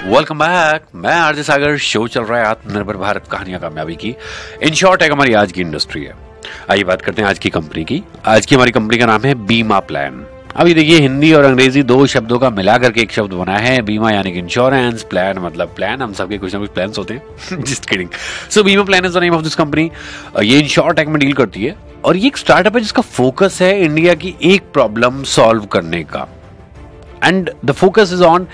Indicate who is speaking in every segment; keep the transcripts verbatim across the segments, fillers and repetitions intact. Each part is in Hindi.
Speaker 1: Welcome back. मैं आरजे सागर। शो चल रहा है आत्मनिर्भर भारत कहानियां कामयाबी की। इन शॉर्ट एक हमारी आज की इंडस्ट्री है। आइए बात करते हैं आज की कंपनी की। आज की हमारी कंपनी का नाम है बीमा प्लान। अभी देखिए, हिंदी और अंग्रेजी दो शब्दों का मिला करके एक शब्द बना है। बीमा यानी कि इंश्योरेंस, प्लान मतलब प्लान। हम सबके कुछ ना कुछ प्लान्स होते हैं। Just kidding. सो बीमा plan is the name of this company. ये इन शॉर्ट टेक में डील करती है और ये एक स्टार्टअप है जिसका फोकस है इंडिया की एक प्रॉब्लम सॉल्व करने का। And the focus is on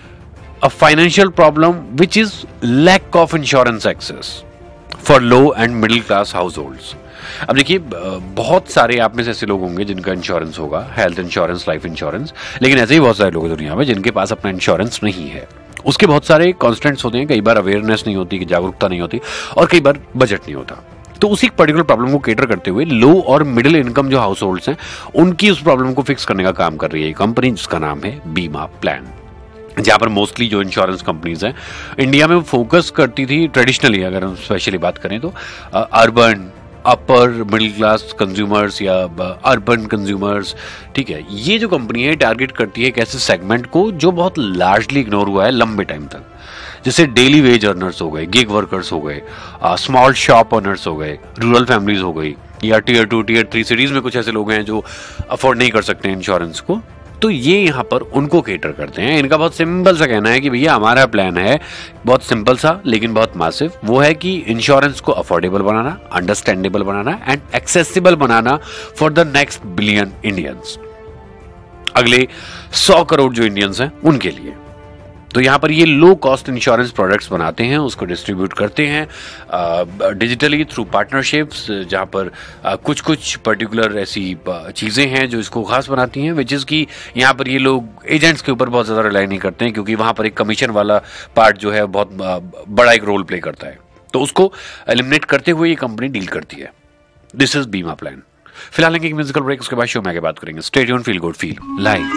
Speaker 1: a financial problem which is lack of insurance access for low and middle class households। अब देखिए, बहुत सारे आप में से ऐसे लोग होंगे जिनका इंश्योरेंस होगा, हेल्थ इंश्योरेंस, लाइफ इंश्योरेंस, लेकिन ऐसे ही बहुत सारे लोग हैं दुनिया में जिनके पास अपना इंश्योरेंस नहीं है। उसके बहुत सारे कॉन्स्टेंट्स होते हैं। कई बार अवेयरनेस नहीं होती, जागरूकता नहीं होती, और कई बार बजट नहीं होता। तो उसी पर्टिकुलर प्रॉब्लम को केटर करते हुए लो और मिडिल इनकम जो हाउस होल्ड्स हैं, उनकी उस प्रॉब्लम को फिक्स करने का काम कर रही है कंपनी जिसका नाम है बीमा प्लान। जहाँ पर मोस्टली जो इंश्योरेंस कंपनीज हैं इंडिया में फोकस करती थी ट्रेडिशनली, अगर हम स्पेशली बात करें तो urban, upper middle class consumers या अर्बन कंज्यूमर्स। ठीक है, ये जो कंपनी है टारगेट करती है एक ऐसे सेगमेंट को जो बहुत लार्जली इग्नोर हुआ है लंबे टाइम तक, जैसे डेली वेज अर्नर्स हो गए, गिग वर्कर्स हो गए, स्मॉल शॉप ओनर्स हो गए, रूरल फैमिलीज हो गई, या tier two tier three cities में कुछ ऐसे लोग हैं जो अफोर्ड नहीं कर सकते इंश्योरेंस को। तो ये यहाँ पर उनको केटर करते हैं। इनका बहुत सिंपल सा कहना है कि भैया हमारा प्लान है बहुत सिंपल सा लेकिन बहुत मासिव। वो है कि इंश्योरेंस को affordable banana, understandable banana and accessible banana for the next billion Indians, अगले सौ करोड़ जो इंडियंस हैं उनके लिए। तो यहाँ पर ये लो कॉस्ट इंश्योरेंस प्रोडक्ट्स बनाते हैं, उसको डिस्ट्रीब्यूट करते हैं डिजिटली थ्रू पार्टनरशिप्स, जहाँ पर आ, कुछ कुछ पर्टिकुलर ऐसी चीज़ें हैं जो इसको खास बनाती हैं, विच इज़ कि यहाँ पर ये लोग एजेंट्स के ऊपर बहुत ज़्यादा रिलाई नहीं करते हैं, क्योंकि वहाँ पर एक कमीशन वाला पार्ट जो है बहुत आ, बड़ा एक रोल प्ले करता है। तो उसको एलिमिनेट करते हुए ये कंपनी डील करती है। दिस इज बीमा प्लान। फिलहाल एक म्यूजिकल ब्रेक, उसके बाद शो में आगे बात करेंगे। Stay tuned, feel good, feel live.